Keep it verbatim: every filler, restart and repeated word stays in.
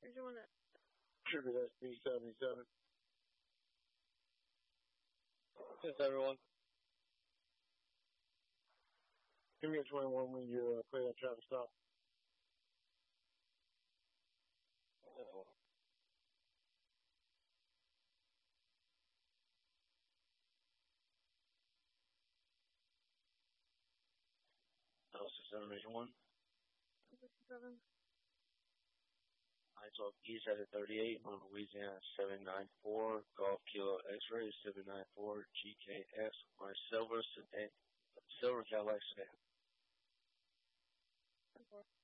You're doing it. Trigger S B seventy-seven. Yes, everyone. Give me a twenty-one when you uh, clear that traffic stop. Oh. Delta seven Mission one. Seven. I talk east at thirty-eight on Louisiana seven nine four, Golf Kilo X-Ray seven nine four, G K X, my silver sedan, silver Cadillac sedan.